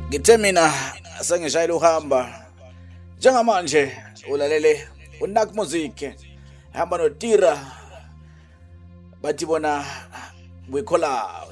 Ngithe mina sengishayela uhamba njengamanje ulalele uNak Music hamba noTira bathi bona we collab.